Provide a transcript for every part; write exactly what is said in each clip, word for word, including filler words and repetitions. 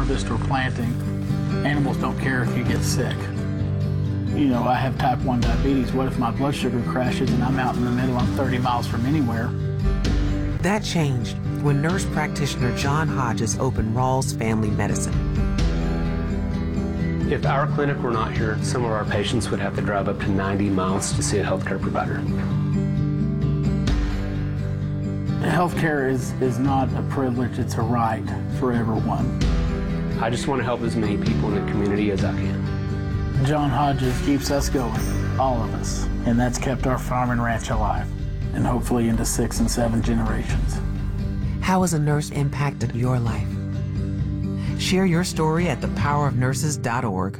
harvest or planting, animals don't care if you get sick. You know, I have type one diabetes. What if my blood sugar crashes and I'm out in the middle, I'm thirty miles from anywhere? That changed when nurse practitioner John Hodges opened Rawls Family Medicine. If our clinic were not here, some of our patients would have to drive up to ninety miles to see a healthcare provider. Healthcare is, is not a privilege, it's a right for everyone. I just want to help as many people in the community as I can. John Hodges keeps us going, all of us, and that's kept our farm and ranch alive, and hopefully into six and seven generations. How has a nurse impacted your life? Share your story at the power of nurses dot org.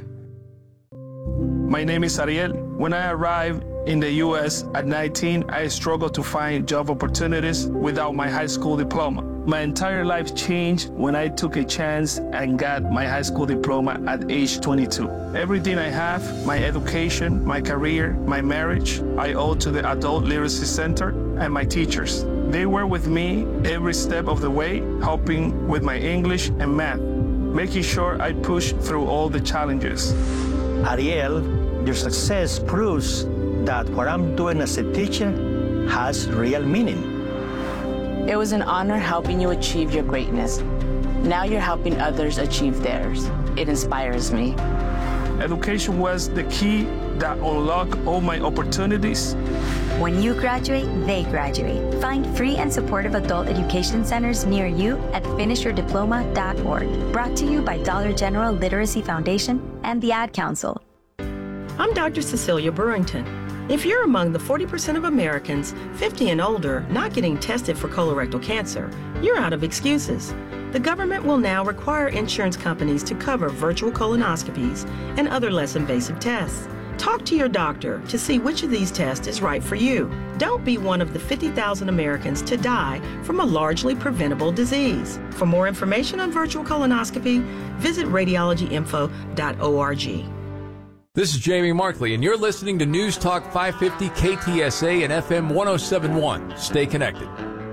My name is Ariel. When I arrived in the U S at nineteen, I struggled to find job opportunities without my high school diploma. My entire life changed when I took a chance and got my high school diploma at age twenty-two. Everything I have, my education, my career, my marriage, I owe to the Adult Literacy Center and my teachers. They were with me every step of the way, helping with my English and math, making sure I pushed through all the challenges. Ariel, your success proves that what I'm doing as a teacher has real meaning. It was an honor helping you achieve your greatness. Now you're helping others achieve theirs. It inspires me. Education was the key that unlocked all my opportunities. When you graduate, they graduate. Find free and supportive adult education centers near you at finish your diploma dot org. Brought to you by Dollar General Literacy Foundation and the Ad Council. I'm Doctor Cecilia Burrington. If you're among the forty percent of Americans fifty and older not getting tested for colorectal cancer, you're out of excuses. The government will now require insurance companies to cover virtual colonoscopies and other less invasive tests. Talk to your doctor to see which of these tests is right for you. Don't be one of the fifty thousand Americans to die from a largely preventable disease. For more information on virtual colonoscopy, visit radiology info dot org. This is Jamie Markley, and you're listening to News Talk five fifty K T S A and F M one oh seven point one. Stay connected.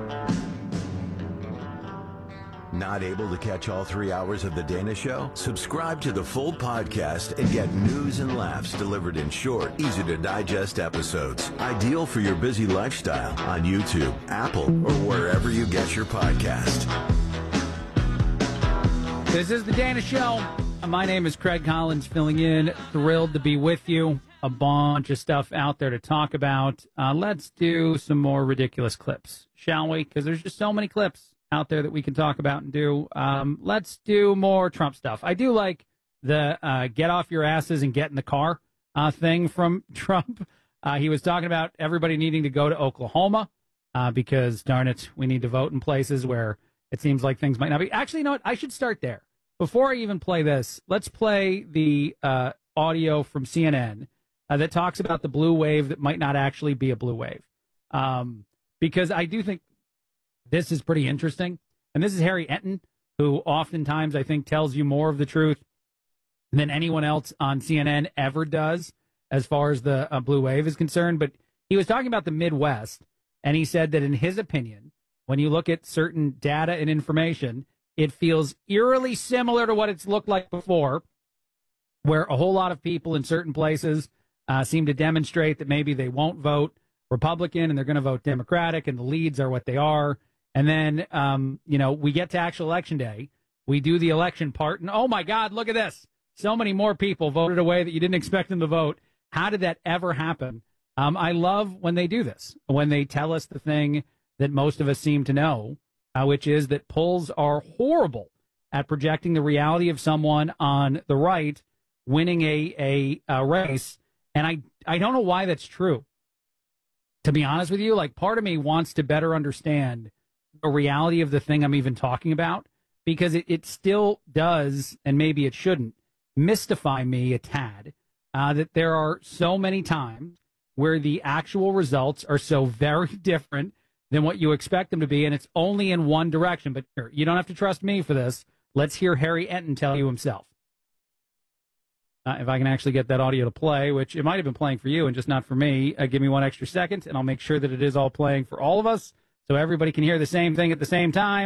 Not able to catch all three hours of The Dana Show? Subscribe to the full podcast and get news and laughs delivered in short, easy-to-digest episodes. Ideal for your busy lifestyle on YouTube, Apple, or wherever you get your podcast. This is The Dana Show. My name is Craig Collins, filling in. Thrilled to be with you. A bunch of stuff out there to talk about. Uh, let's do some more ridiculous clips, shall we? Because there's just so many clips out there that we can talk about and do. Um, let's do more Trump stuff. I do like the uh, get off your asses and get in the car uh, thing from Trump. Uh, he was talking about everybody needing to go to Oklahoma uh, because, darn it, we need to vote in places where it seems like things might not be. Actually, you know what? I should start there. Before I even play this, let's play the uh, audio from C N N uh, that talks about the blue wave that might not actually be a blue wave. Um, because I do think this is pretty interesting. And this is Harry Enton, who oftentimes I think tells you more of the truth than anyone else on C N N ever does as far as the uh, blue wave is concerned. But he was talking about the Midwest, and he said that in his opinion, when you look at certain data and information, it feels eerily similar to what it's looked like before, where a whole lot of people in certain places uh, seem to demonstrate that maybe they won't vote Republican and they're going to vote Democratic, and the leads are what they are. And then, um, you know, we get to actual election day. We do the election part, and oh, my God, look at this. So many more people voted away that you didn't expect them to vote. How did that ever happen? Um, I love when they do this, when they tell us the thing that most of us seem to know. Uh, which is that polls are horrible at projecting the reality of someone on the right winning a, a, a race. And I, I don't know why that's true. To be honest with you, like, part of me wants to better understand the reality of the thing I'm even talking about, because it, it still does, and maybe it shouldn't, mystify me a tad, uh, that there are so many times where the actual results are so very different than what you expect them to be, and it's only in one direction. But here, you don't have to trust me for this. Let's hear Harry Enton tell you himself. Uh, if I can actually get that audio to play, which it might have been playing for you and just not for me, uh, give me one extra second, and I'll make sure that it is all playing for all of us, so everybody can hear the same thing at the same time.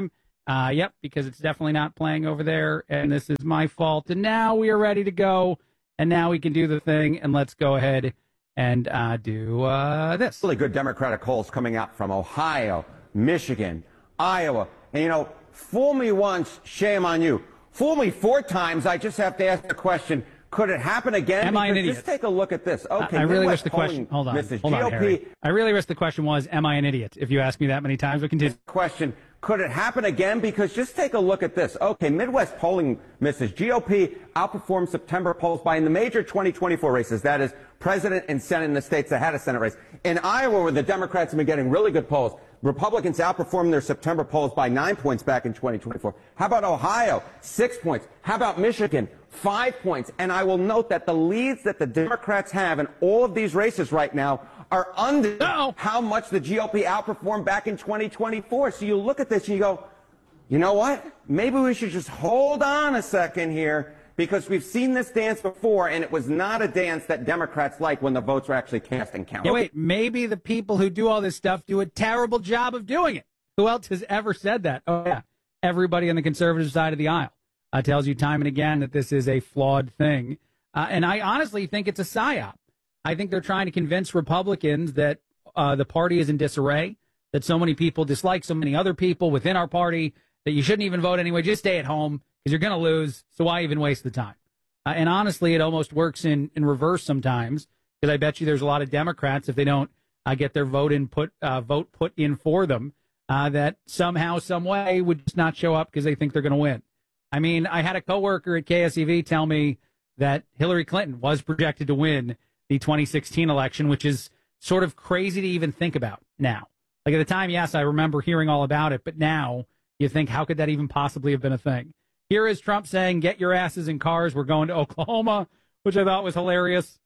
Uh, yep, because it's definitely not playing over there, and this is my fault. And now we are ready to go, and now we can do the thing, and let's go ahead and uh, do uh, this. Really good Democratic polls coming out from Ohio, Michigan, Iowa. And, you know, fool me once, shame on you. Fool me four times, I just have to ask the question, could it happen again? Am I an Because idiot? Just take a look at this. Okay, I really Midwest wish the polling, question. Hold on, Missus hold on, G O P, Harry. I really wish the question was, "Am I an idiot?" If you ask me that many times, we continue. Question: could it happen again? Because just take a look at this. Okay, Midwest polling, Missus G O P outperformed September polls by in the major twenty twenty-four races. That is, president and Senate in the states that had a Senate race. In Iowa, where the Democrats have been getting really good polls, Republicans outperformed their September polls by nine points back in twenty twenty-four. How about Ohio? Six points. How about Michigan? Five points. And I will note that the leads that the Democrats have in all of these races right now are under Uh-oh. how much the G O P outperformed back in twenty twenty-four. So you look at this and you go, you know what? Maybe we should just hold on a second here, because we've seen this dance before, and it was not a dance that Democrats like when the votes were actually cast and counted. Yeah, wait, maybe the people who do all this stuff do a terrible job of doing it. Who else has ever said that? Oh, yeah. Everybody on the conservative side of the aisle uh, tells you time and again that this is a flawed thing. Uh, and I honestly think it's a psyop. I think they're trying to convince Republicans that uh, the party is in disarray, that so many people dislike so many other people within our party, that you shouldn't even vote anyway. Just stay at home because you're going to lose. So why even waste the time? Uh, and honestly, it almost works in, in reverse sometimes, because I bet you there's a lot of Democrats, if they don't uh, get their vote in put uh, vote put in for them, uh, that somehow, some way would just not show up because they think they're going to win. I mean, I had a coworker at K S E V tell me that Hillary Clinton was projected to win the twenty sixteen election, which is sort of crazy to even think about now. Like at the time, yes, I remember hearing all about it, but now you think, how could that even possibly have been a thing? Here is Trump saying, get your asses in cars, we're going to Oklahoma, which I thought was hilarious.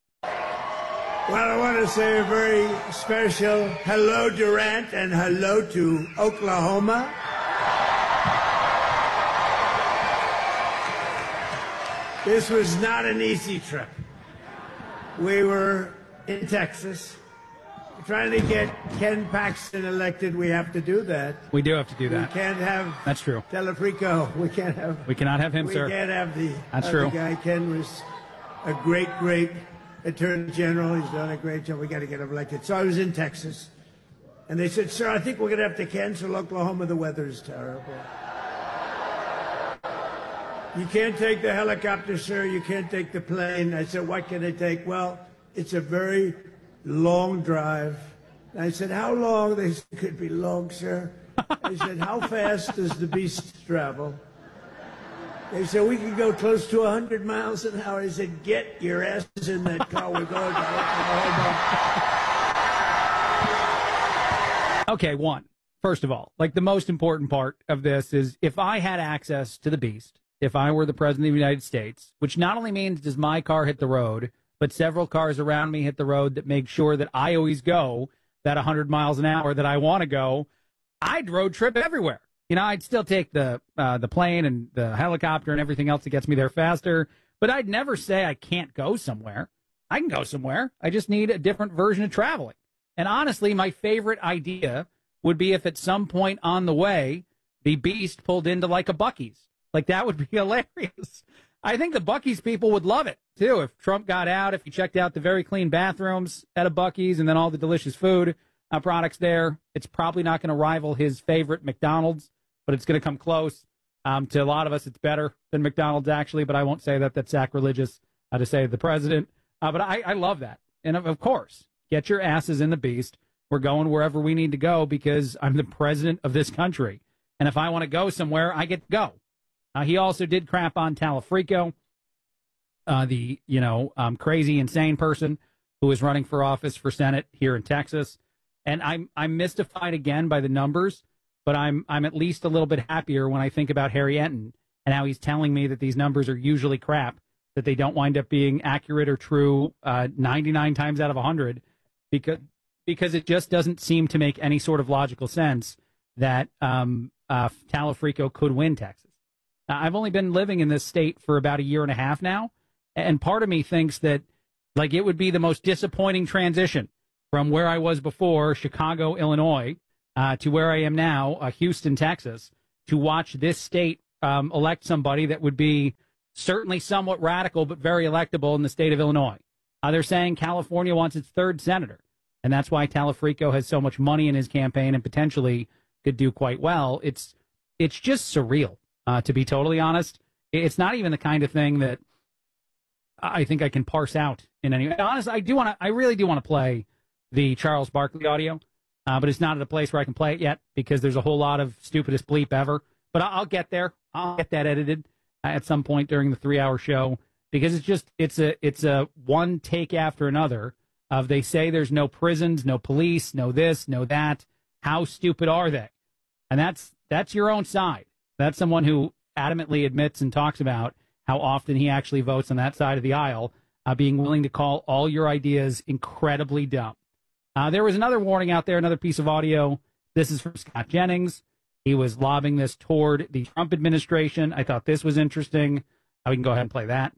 Well, I want to say a very special hello, Durant, and hello to Oklahoma. This was not an easy trip. We were in Texas trying to get Ken Paxton elected. We have to do that. We do have to do that. We can't have That's true. Telefrico. We can't have. We cannot have him, we sir. We can't have the That's other true. guy. Ken was a great, great attorney general. He's done a great job. We got to get him elected. So I was in Texas, and they said, "Sir, I think we're going to have to cancel Oklahoma. The weather is terrible. You can't take the helicopter, sir. You can't take the plane." I said, "What can I take?" "Well, it's a very long drive." And I said, "How long?" They said, "It could be long, sir." I said, "How fast does the beast travel?" They said, "We can go close to one hundred miles an hour." I said, "Get your asses in that car. We're going to Oklahoma." Okay, one. First of all, like the most important part of this is if I had access to the beast, if I were the president of the United States, which not only means does my car hit the road, but several cars around me hit the road that make sure that I always go that one hundred miles an hour that I want to go, I'd road trip everywhere. You know, I'd still take the uh, the plane and the helicopter and everything else that gets me there faster, but I'd never say I can't go somewhere. I can go somewhere. I just need a different version of traveling. And honestly, my favorite idea would be if at some point on the way, the beast pulled into like a Buc-ee's. Like, that would be hilarious. I think the Buc-ee's people would love it, too. If Trump got out, if he checked out the very clean bathrooms at a Buc-ee's and then all the delicious food uh, products there, it's probably not going to rival his favorite McDonald's, but it's going to come close. Um, to a lot of us, it's better than McDonald's, actually, but I won't say that. That's sacrilegious uh, to say the president. Uh, but I, I love that. And, of, of course, get your asses in the beast. We're going wherever we need to go because I'm the president of this country. And if I want to go somewhere, I get to go. Uh, he also did crap on Telefrico, uh, the, you know, um, crazy, insane person who is running for office for Senate here in Texas. And I'm I'm mystified again by the numbers, but I'm I'm at least a little bit happier when I think about Harry Enton and how he's telling me that these numbers are usually crap, that they don't wind up being accurate or true uh, ninety-nine times out of one hundred, because because it just doesn't seem to make any sort of logical sense that um, uh, Telefrico could win Texas. Now, I've only been living in this state for about a year and a half now, and part of me thinks that like it would be the most disappointing transition from where I was before, Chicago, Illinois, uh, to where I am now, uh, Houston, Texas, to watch this state um, elect somebody that would be certainly somewhat radical, but very electable in the state of Illinois. Uh, they're saying California wants its third senator, and that's why Talafrico has so much money in his campaign and potentially could do quite well. It's it's just surreal, uh, to be totally honest. It's not even the kind of thing that I think I can parse out in any. Honestly, I do want to. I really do want to play the Charles Barkley audio, uh, but it's not at a place where I can play it yet because there's a whole lot of stupidest bleep ever. But I'll, I'll get there. I'll get that edited uh, at some point during the three-hour show because it's just it's a it's a one take after another of they say there's no prisons, no police, no this, no that. How stupid are they? And that's that's your own side. That's someone who adamantly admits and talks about how often he actually votes on that side of the aisle, uh, being willing to call all your ideas incredibly dumb. Uh, there was another warning out there, another piece of audio. This is from Scott Jennings. He was lobbing this toward the Trump administration. I thought this was interesting. Uh, we can go ahead and play that.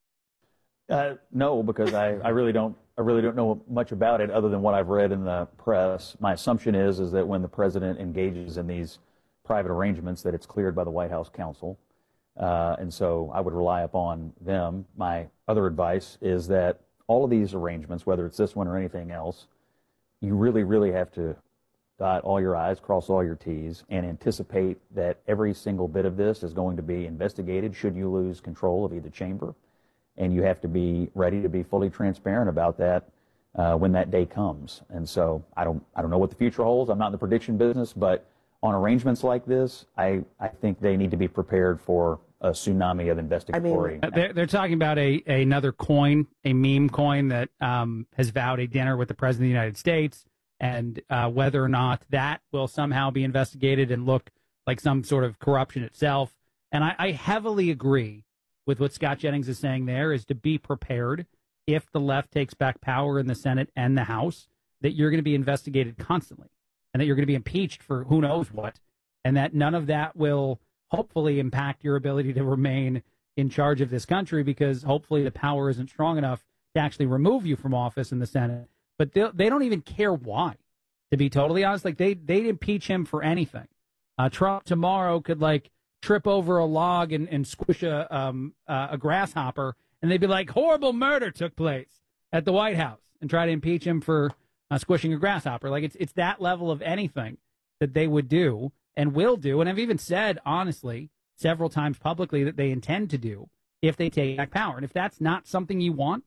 Uh, no, because I, I really don't. I really don't know much about it other than what I've read in the press. My assumption is is that when the president engages in these private arrangements, that it's cleared by the White House counsel, uh, and so I would rely upon them. My other advice is that all of these arrangements, whether it's this one or anything else, you really, really have to dot all your I's, cross all your T's, and anticipate that every single bit of this is going to be investigated should you lose control of either chamber. And you have to be ready to be fully transparent about that uh, when that day comes. And so I don't, I don't know what the future holds. I'm not in the prediction business, but on arrangements like this, I, I think they need to be prepared for a tsunami of investigatory. I mean, they're, they're talking about a, a another coin, a meme coin that um, has vowed a dinner with the president of the United States, and uh, whether or not that will somehow be investigated and look like some sort of corruption itself. And I, I heavily agree with what Scott Jennings is saying there, is to be prepared if the left takes back power in the Senate and the House, that you're going to be investigated constantly and that you're going to be impeached for who knows what, and that none of that will hopefully impact your ability to remain in charge of this country, because hopefully the power isn't strong enough to actually remove you from office in the Senate. But they, they don't even care why, to be totally honest. Like, they, they'd impeach him for anything. Uh, Trump tomorrow could, like, trip over a log and, and squish a um, uh, a grasshopper, and they'd be like, horrible murder took place at the White House, and try to impeach him for uh, squishing a grasshopper. Like, it's it's that level of anything that they would do and will do, and I've even said, honestly, several times publicly that they intend to do if they take back power. And if that's not something you want,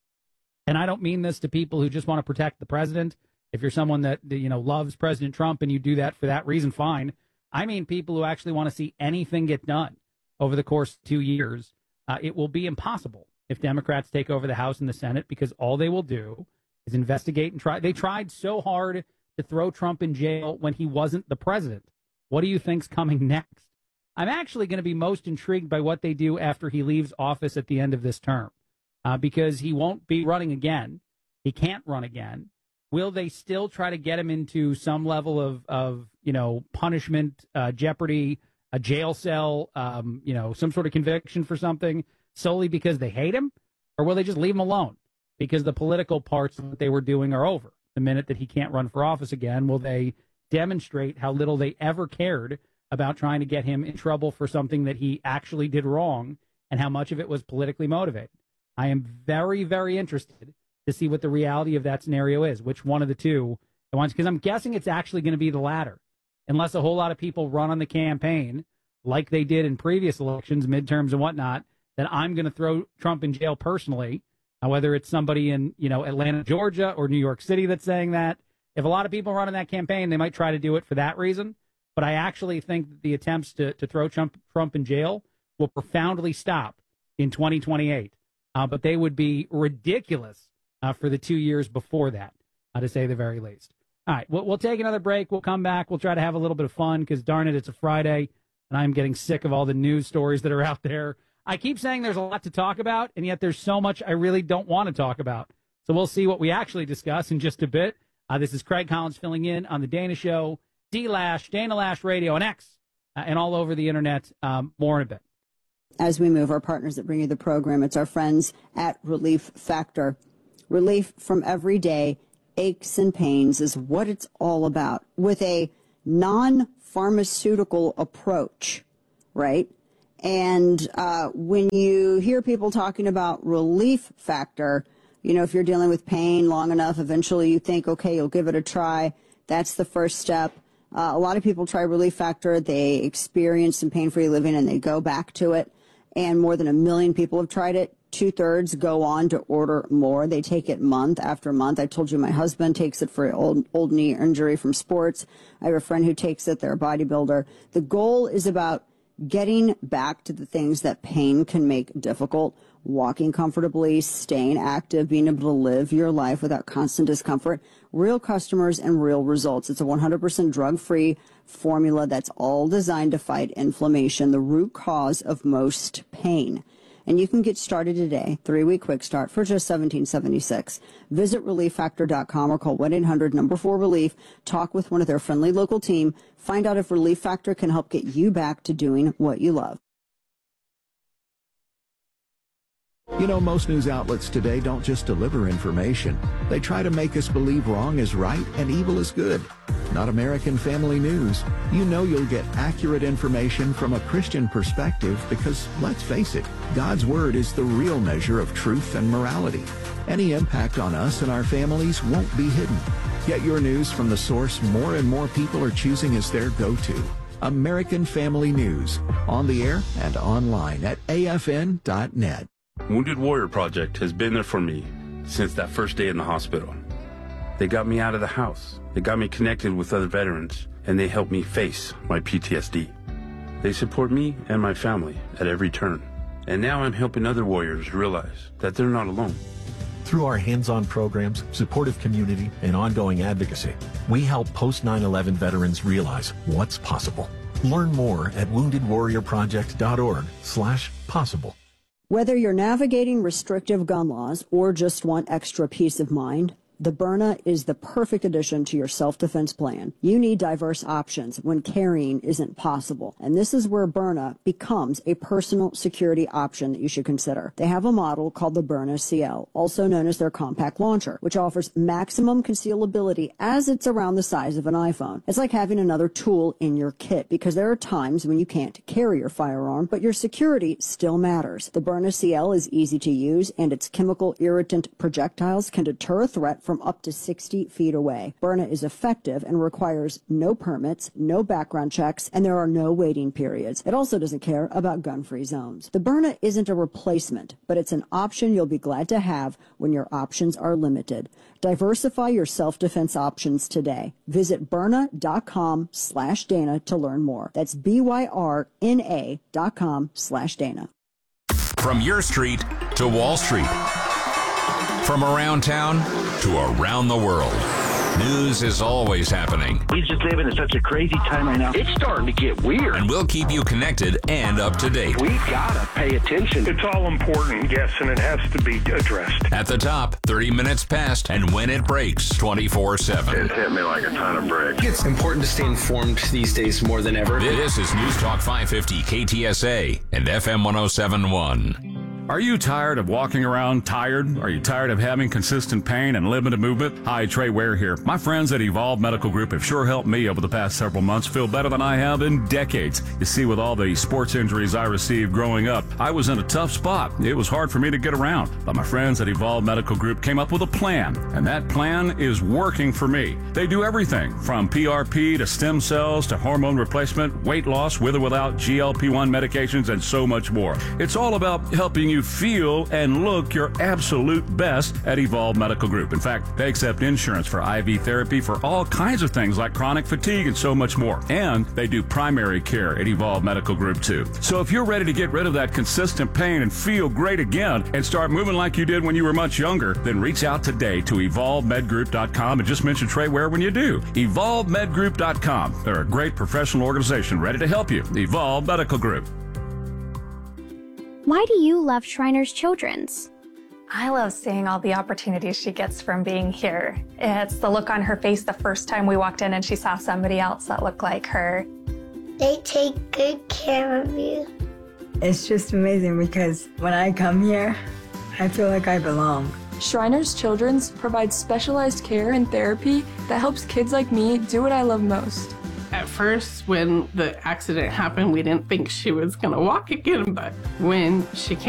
and I don't mean this to people who just want to protect the president, if you're someone that, you know, loves President Trump and you do that for that reason, fine. I mean people who actually want to see anything get done over the course of two years. Uh, it will be impossible if Democrats take over the House and the Senate, because all they will do is investigate and try. They tried so hard to throw Trump in jail when he wasn't the president. What do you think's coming next? I'm actually going to be most intrigued by what they do after he leaves office at the end of this term, uh, because he won't be running again. He can't run again. Will they still try to get him into some level of, of you know, punishment, uh, jeopardy, a jail cell, um, you know, some sort of conviction for something solely because they hate him? Or will they just leave him alone because the political parts that they were doing are over? The minute that he can't run for office again, will they demonstrate how little they ever cared about trying to get him in trouble for something that he actually did wrong, and how much of it was politically motivated? I am very, very interested to see what the reality of that scenario is, which one of the two it wants, because I'm guessing it's actually going to be the latter, unless a whole lot of people run on the campaign like they did in previous elections, midterms and whatnot, that I'm going to throw Trump in jail personally, uh, whether it's somebody in, you know, Atlanta, Georgia, or New York City that's saying that. If a lot of people run in that campaign, they might try to do it for that reason. But I actually think that the attempts to, to throw Trump, Trump in jail will profoundly stop in twenty twenty-eight. Uh, but they would be ridiculous Uh, for the two years before that, uh, to say the very least. All right, we'll, we'll take another break. We'll come back. We'll try to have a little bit of fun because, darn it, it's a Friday, and I'm getting sick of all the news stories that are out there. I keep saying there's a lot to talk about, and yet there's so much I really don't want to talk about. So we'll see what we actually discuss in just a bit. Uh, this is Craig Collins filling in on The Dana Show, D-Lash, Dana Lash Radio, and X, uh, and all over the Internet. Um, more in a bit. As we move, our partners that bring you the program, it's our friends at Relief Factor. Relief from everyday aches and pains is what it's all about. With a non-pharmaceutical approach, right? And uh, when you hear people talking about relief factor, you know, if you're dealing with pain long enough, eventually you think, okay, you'll give it a try. That's the first step. Uh, a lot of people try Relief Factor. They experience some pain-free living and they go back to it. And more than a million people have tried it. Two-thirds go on to order more. They take it month after month. I told you my husband takes it for an old, old knee injury from sports. I have a friend who takes it. They're a bodybuilder. The goal is about getting back to the things that pain can make difficult. Walking comfortably, staying active, being able to live your life without constant discomfort. Real customers and real results. It's a one hundred percent drug-free formula that's all designed to fight inflammation, the root cause of most pain. And you can get started today, three-week quick start for just seventeen seventy-six. Visit relief factor dot com or call one eight hundred number four relief. Talk with one of their friendly local team. Find out if Relief Factor can help get you back to doing what you love. You know, most news outlets today don't just deliver information. They try to make us believe wrong is right and evil is good. Not American Family News. You know you'll get accurate information from a Christian perspective because, let's face it, God's Word is the real measure of truth and morality. Any impact on us and our families won't be hidden. Get your news from the source more and more people are choosing as their go-to. American Family News. On the air and online at A F N dot net. Wounded Warrior Project has been there for me since that first day in the hospital. They got me out of the house, they got me connected with other veterans, and they helped me face my P T S D. They support me and my family at every turn. And now I'm helping other warriors realize that they're not alone. Through our hands-on programs, supportive community, and ongoing advocacy, we help post nine eleven veterans realize what's possible. Learn more at wounded warrior project dot org slash possible. Whether you're navigating restrictive gun laws or just want extra peace of mind, the Byrna is the perfect addition to your self-defense plan. You need diverse options when carrying isn't possible. And this is where Byrna becomes a personal security option that you should consider. They have a model called the Byrna C L, also known as their compact launcher, which offers maximum concealability as it's around the size of an iPhone. It's like having another tool in your kit because there are times when you can't carry your firearm, but your security still matters. The Byrna C L is easy to use and its chemical irritant projectiles can deter a threat from from up to sixty feet away. Byrna is effective and requires no permits, no background checks, and there are no waiting periods. It also doesn't care about gun-free zones. The Byrna isn't a replacement, but it's an option you'll be glad to have when your options are limited. Diversify your self-defense options today. Visit Byrna dot com slash Dana to learn more. That's B Y R N A dot com slash Dana. From your street to Wall Street. From around town to around the world. News is always happening. We just live in such a crazy time right now. It's starting to get weird. And we'll keep you connected and up to date. We gotta pay attention. It's all important, yes, and it has to be addressed. At the top, thirty minutes past, and when it breaks, twenty-four seven. It hit me like a ton of bricks. It's important to stay informed these days more than ever. This is News Talk five fifty K T S A and F M one oh seven point one. Are you tired of walking around tired? Are you tired of having consistent pain and limited movement? Hi, Trey Ware here. My friends at Evolve Medical Group have sure helped me over the past several months feel better than I have in decades. You see, with all the sports injuries I received growing up, I was in a tough spot. It was hard for me to get around. But my friends at Evolve Medical Group came up with a plan, and that plan is working for me. They do everything from P R P to stem cells to hormone replacement, weight loss with or without G L P one medications, and so much more. It's all about helping you feel and look your absolute best at Evolve Medical Group. In fact, they accept insurance for I V therapy for all kinds of things like chronic fatigue and so much more. And they do primary care at Evolve Medical Group too. So if you're ready to get rid of that consistent pain and feel great again and start moving like you did when you were much younger, then reach out today to evolve med group dot com and just mention Trey Ware when you do. evolve med group dot com. They're a great professional organization ready to help you. Evolve Medical Group. Why do you love Shriners Children's? I love seeing all the opportunities she gets from being here. It's the look on her face the first time we walked in and she saw somebody else that looked like her. They take good care of you. It's just amazing because when I come here, I feel like I belong. Shriners Children's provides specialized care and therapy that helps kids like me do what I love most. At first, when the accident happened, we didn't think she was going to walk again, but when she came